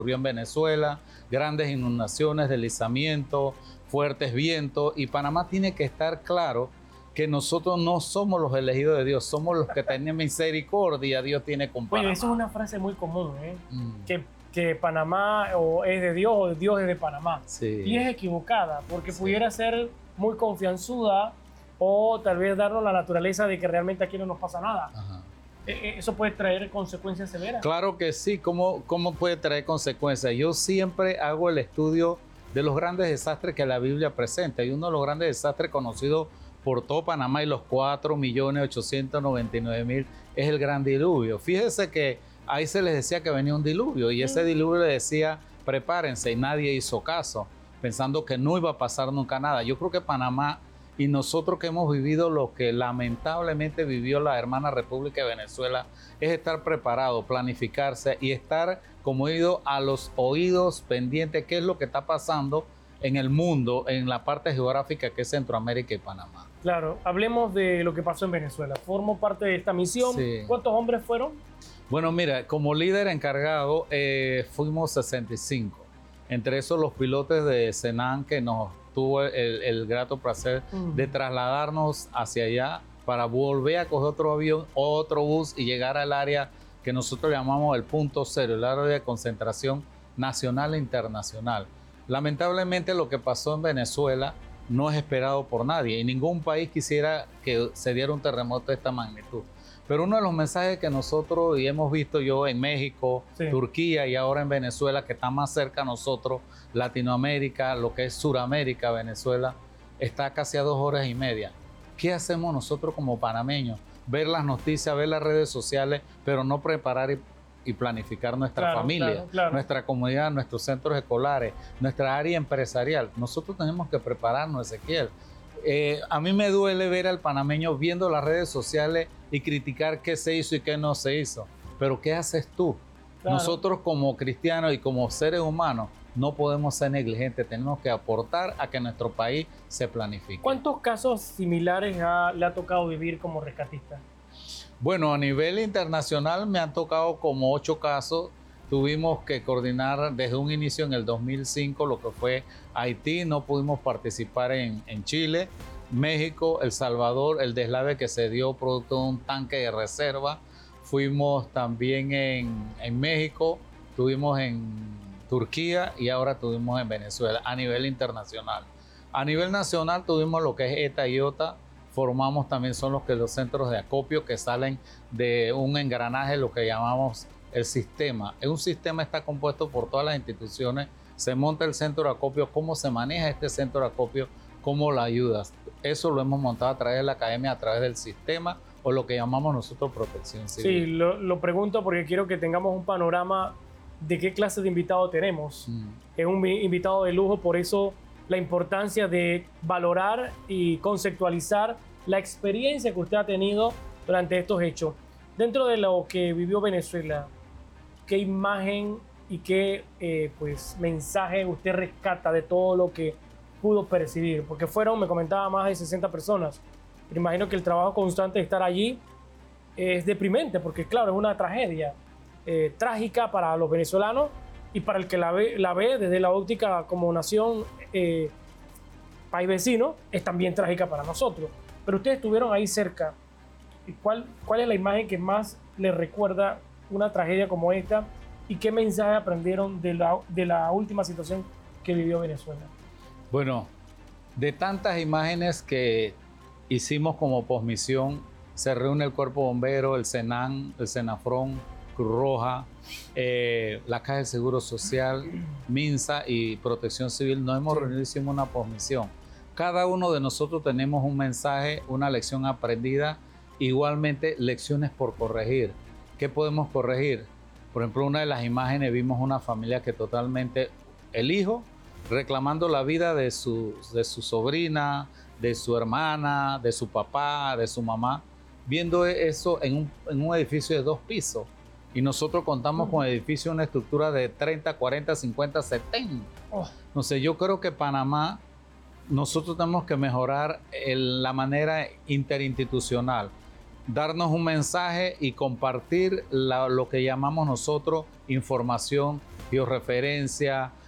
ocurrió en Venezuela, grandes inundaciones, deslizamientos, fuertes vientos, y Panamá tiene que estar claro que nosotros no somos los elegidos de Dios, somos los que tienen misericordia, Dios tiene con Panamá. Oye, eso es una frase muy común, ¿eh? Mm. Que Panamá o es de Dios o Dios es de Panamá. Sí. Y es equivocada, porque pudiera ser muy confianzuda o tal vez darnos la naturaleza de que realmente aquí no nos pasa nada. Ajá. Eso puede traer consecuencias severas. Claro que sí, ¿cómo puede traer consecuencias? Yo siempre hago el estudio de los grandes desastres que la Biblia presenta, y uno de los grandes desastres conocidos por todo Panamá y los 4.899.000 es el gran diluvio. Fíjese que ahí se les decía que venía un diluvio, y ese diluvio le decía prepárense, y nadie hizo caso, pensando que no iba a pasar nunca nada. Yo creo que Panamá y nosotros que hemos vivido lo que lamentablemente vivió la hermana República de Venezuela es estar preparado, planificarse y estar como ido a los oídos pendientes qué es lo que está pasando en el mundo, en la parte geográfica que es Centroamérica y Panamá. Claro, hablemos de lo que pasó en Venezuela. Formo parte de esta misión. Sí. ¿Cuántos hombres fueron? Bueno, mira, como líder encargado fuimos 65. Entre esos los pilotos de Senan, que nos tuvo el grato placer de trasladarnos hacia allá para volver a coger otro avión, otro bus y llegar al área que nosotros llamamos el punto cero, el área de concentración nacional e internacional. Lamentablemente lo que pasó en Venezuela no es esperado por nadie, y ningún país quisiera que se diera un terremoto de esta magnitud. Pero uno de los mensajes que nosotros y hemos visto yo en México, sí, Turquía y ahora en Venezuela, que está más cerca a nosotros, Latinoamérica, lo que es Suramérica, Venezuela, está casi a 2 horas y media. ¿Qué hacemos nosotros como panameños? Ver las noticias, ver las redes sociales, pero no preparar y planificar nuestra familia, nuestra comunidad, nuestros centros escolares, nuestra área empresarial. Nosotros tenemos que prepararnos, Ezequiel. A mí me duele ver al panameño viendo las redes sociales y criticar qué se hizo y qué no se hizo. Pero ¿qué haces tú? Claro. Nosotros como cristianos y como seres humanos no podemos ser negligentes, tenemos que aportar a que nuestro país se planifique. ¿Cuántos casos similares le ha tocado vivir como rescatista? Bueno, a nivel internacional me han tocado como 8 casos. Tuvimos que coordinar desde un inicio en el 2005 lo que fue Haití, no pudimos participar en Chile, México, El Salvador, el deslave que se dio producto de un tanque de reserva. Fuimos también en México, tuvimos en Turquía y ahora tuvimos en Venezuela a nivel internacional. A nivel nacional tuvimos lo que es ETA y OTA, formamos también son los centros de acopio que salen de un engranaje, lo que llamamos el sistema. Un sistema está compuesto por todas las instituciones, se monta el centro de acopio, cómo se maneja este centro de acopio, cómo lo ayudas. Eso lo hemos montado a través de la academia, a través del sistema o lo que llamamos nosotros protección civil. Sí, lo pregunto porque quiero que tengamos un panorama de qué clase de invitado tenemos. Es un invitado de lujo, por eso la importancia de valorar y conceptualizar la experiencia que usted ha tenido durante estos hechos. Dentro de lo que vivió Venezuela, ¿qué imagen y qué mensaje usted rescata de todo lo que pudo percibir? Porque fueron, me comentaba, más de 60 personas. Pero imagino que el trabajo constante de estar allí es deprimente, porque claro, es una tragedia trágica para los venezolanos y para el que la ve desde la óptica como nación, país vecino, es también trágica para nosotros. Pero ustedes estuvieron ahí cerca. ¿Cuál es la imagen que más les recuerda una tragedia como esta y qué mensaje aprendieron de la última situación que vivió Venezuela? Bueno, de tantas imágenes que hicimos como posmisión, se reúne el Cuerpo Bombero, el Senan, el Senafrón, Cruz Roja, la Caja de Seguro Social, MINSA y Protección Civil. Nos hemos reunido y hicimos una posmisión. Cada uno de nosotros tenemos un mensaje, una lección aprendida, igualmente lecciones por corregir. ¿Qué podemos corregir? Por ejemplo, una de las imágenes vimos una familia que totalmente, el hijo reclamando la vida de su sobrina, de su hermana, de su papá, de su mamá, viendo eso en un edificio de 2 pisos. Y nosotros contamos con el edificio, una estructura de 30, 40, 50, 70. No sé, yo creo que Panamá, nosotros tenemos que mejorar la manera interinstitucional, darnos un mensaje y compartir lo que llamamos nosotros información bioreferencia,